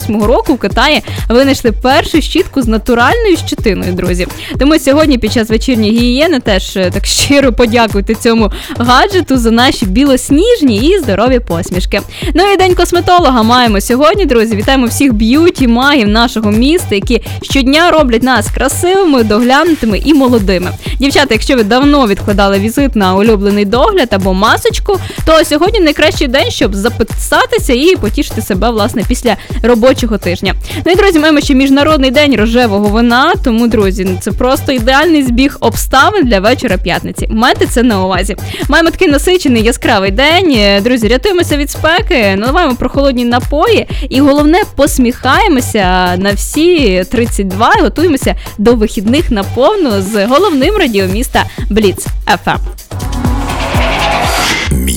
2008 року в Китаї винайшли першу щітку з натуральною щетиною, друзі. Тому сьогодні під час вечірньої гігієни теж так щиро подякуйте цьому гаджету за наші білосніжні і здорові посмішки. Ну і День косметолога маємо сьогодні, друзі. Вітаємо всіх б'юті-магів нашого міста, які щодня роблять нас красивими, доглянутими і молодими. Дівчата, якщо ви давно відкладали візит на улюблений догляд або масочку, то сьогодні найкращий день, щоб записатися і потішити себе, власне, після робочого тижня. Ну і, друзі, маємо ще Міжнародний день рожевого вина, тому, друзі, це просто ідеальний збіг обставин для вечора п'ятниці. Майте це на увазі. Маємо такий насичений, яскравий день. Друзі, рятуємося від спеки, наливаємо прохолодні напої і, головне, посміхаємося на всі 32 і готуємося до вихідних наповну з головним радіоміста Бліц FM.